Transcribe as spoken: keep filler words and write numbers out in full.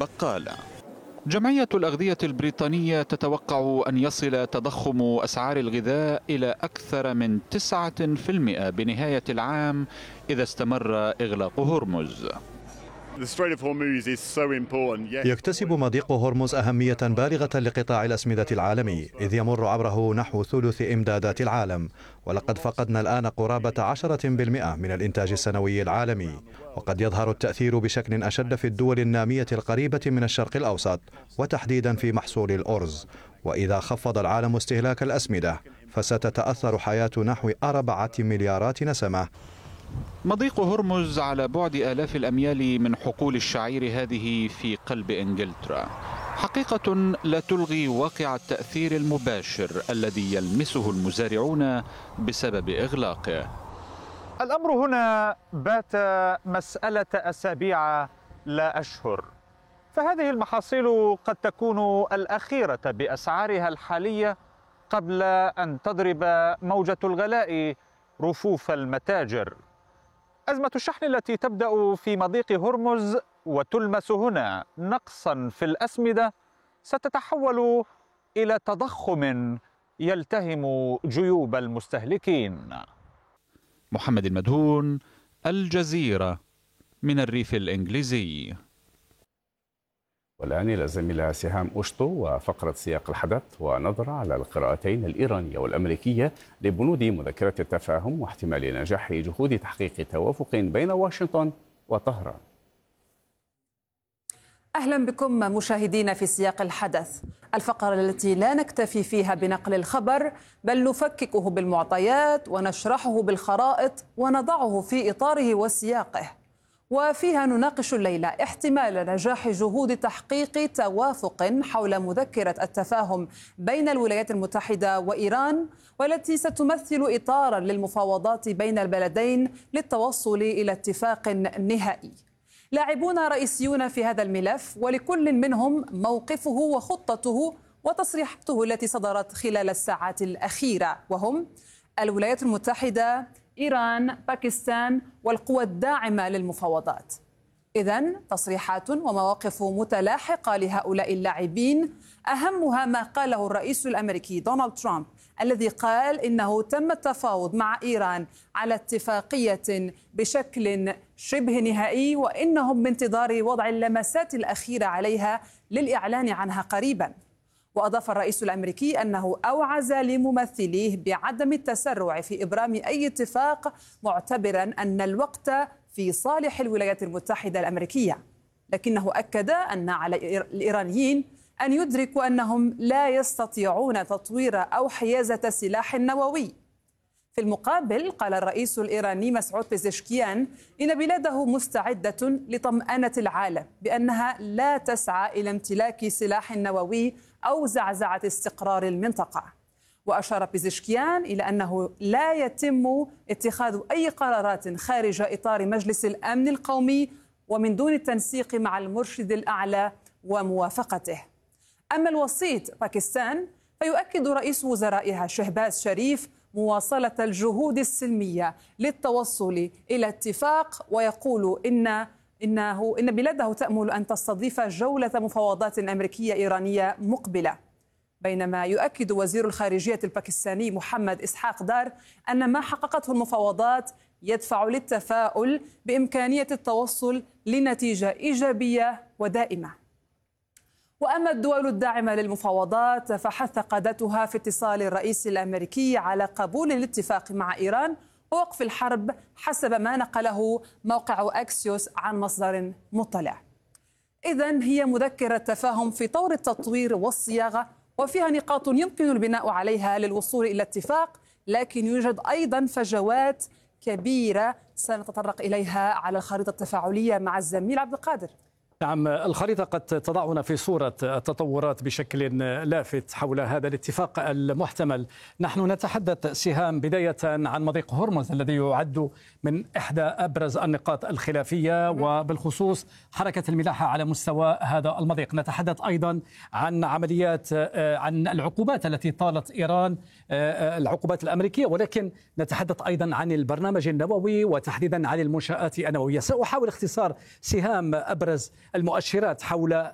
البقالة. جمعية الأغذية البريطانية تتوقع أن يصل تضخم أسعار الغذاء إلى أكثر من تسعة بالمئة بنهاية العام إذا استمر إغلاق هرمز. يكتسب مضيق هرمز أهمية بالغة لقطاع الأسمدة العالمي، إذ يمر عبره نحو ثلث إمدادات العالم، ولقد فقدنا الآن قرابة عشرة بالمئة من الإنتاج السنوي العالمي، وقد يظهر التأثير بشكل أشد في الدول النامية القريبة من الشرق الأوسط، وتحديدا في محصول الأرز. وإذا خفض العالم استهلاك الأسمدة فستتأثر حياة نحو أربعة مليارات نسمة. مضيق هرمز على بعد آلاف الأميال من حقول الشعير هذه في قلب إنجلترا، حقيقة لا تلغي واقع التأثير المباشر الذي يلمسه المزارعون بسبب إغلاقه. الأمر هنا بات مسألة أسابيع لا أشهر، فهذه المحاصيل قد تكون الأخيرة بأسعارها الحالية قبل أن تضرب موجة الغلاء رفوف المتاجر. أزمة الشحن التي تبدأ في مضيق هرمز وتلمس هنا نقصا في الأسمدة ستتحول إلى تضخم يلتهم جيوب المستهلكين. محمد المدهون، الجزيرة، من الريف الإنجليزي. والآن إلى الزميلة سهام أشطو وفقرة سياق الحدث ونظرة على القراءتين الإيرانية والأمريكية لبنود مذكرة التفاهم واحتمال نجاح جهود تحقيق توافق بين واشنطن وطهران. أهلا بكم مشاهدينا في سياق الحدث، الفقرة التي لا نكتفي فيها بنقل الخبر بل نفككه بالمعطيات ونشرحه بالخرائط ونضعه في إطاره وسياقه، وفيها نناقش الليلة احتمال نجاح جهود تحقيق توافق حول مذكرة التفاهم بين الولايات المتحدة وإيران، والتي ستمثل إطارا للمفاوضات بين البلدين للتوصل إلى اتفاق نهائي. لاعبون رئيسيون في هذا الملف، ولكل منهم موقفه وخطته وتصريحاته التي صدرت خلال الساعات الأخيرة، وهم الولايات المتحدة، إيران، باكستان والقوى الداعمة للمفاوضات. إذن تصريحات ومواقف متلاحقة لهؤلاء اللاعبين، أهمها ما قاله الرئيس الأمريكي دونالد ترامب الذي قال إنه تم التفاوض مع إيران على اتفاقية بشكل شبه نهائي، وإنهم بانتظار وضع اللمسات الأخيرة عليها للإعلان عنها قريبا. وأضاف الرئيس الأمريكي أنه أوعز لممثليه بعدم التسرع في إبرام أي اتفاق، معتبرا أن الوقت في صالح الولايات المتحدة الأمريكية، لكنه أكد أن على الإيرانيين أن يدركوا أنهم لا يستطيعون تطوير أو حيازة سلاح نووي. في المقابل قال الرئيس الإيراني مسعود بيزشكيان إن بلاده مستعدة لطمأنة العالم بأنها لا تسعى إلى امتلاك سلاح نووي أو زعزعة استقرار المنطقة. وأشار بيزشكيان إلى أنه لا يتم اتخاذ أي قرارات خارج إطار مجلس الأمن القومي ومن دون التنسيق مع المرشد الأعلى وموافقته. أما الوسيط باكستان فيؤكد رئيس وزرائها شهباز شريف مواصلة الجهود السلمية للتوصل إلى اتفاق، ويقول إن إنه إن بلاده تأمل أن تستضيف جولة مفاوضات أمريكية إيرانية مقبلة. بينما يؤكد وزير الخارجية الباكستاني محمد إسحاق دار أن ما حققته المفاوضات يدفع للتفاؤل بإمكانية التوصل لنتيجة إيجابية ودائمة. وأما الدول الداعمة للمفاوضات فحث قادتها في اتصال الرئيس الأمريكي على قبول الاتفاق مع إيران ووقف الحرب، حسب ما نقله موقع أكسيوس عن مصدر مطلع. إذن هي مذكرة تفاهم في طور التطوير والصياغة، وفيها نقاط يمكن البناء عليها للوصول إلى اتفاق، لكن يوجد أيضا فجوات كبيرة سنتطرق إليها على الخريطة التفاعلية مع الزميل عبد القادر. نعم، الخريطة قد تضعنا في صورة التطورات بشكل لافت حول هذا الاتفاق المحتمل. نحن نتحدث سهام بداية عن مضيق هرمز الذي يعد من إحدى أبرز النقاط الخلافية، وبالخصوص حركة الملاحة على مستوى هذا المضيق. نتحدث أيضا عن عمليات عن العقوبات التي طالت إيران، العقوبات الأمريكية، ولكن نتحدث أيضا عن البرنامج النووي وتحديدا عن المنشآت النووية. سأحاول اختصار سهام أبرز المؤشرات حول